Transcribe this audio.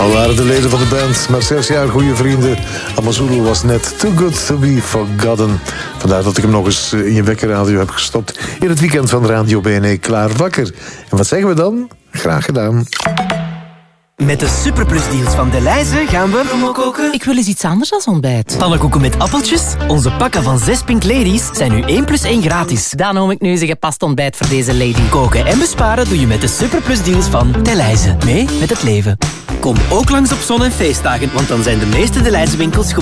Al waren de leden van de band maar 6 jaar goede vrienden. Amazulu was net too good to be forgotten. Vandaar dat ik hem nog eens in je wekkerradio heb gestopt. In het weekend van Radio BNE Klaar Wakker. En wat zeggen we dan? Graag gedaan. Met de superplusdeals van Delhaize gaan we promo koken. Ik wil eens iets anders dan ontbijt. Pannenkoeken met appeltjes. Onze pakken van 6 Pink Ladies zijn nu 1 plus 1 gratis. Dan noem ik nu eens een gepast ontbijt voor deze lady. Koken en besparen doe je met de superplusdeals van Delhaize. Mee met het leven. Kom ook langs op zon- en feestdagen, want dan zijn de meeste Delhaize winkels gewoon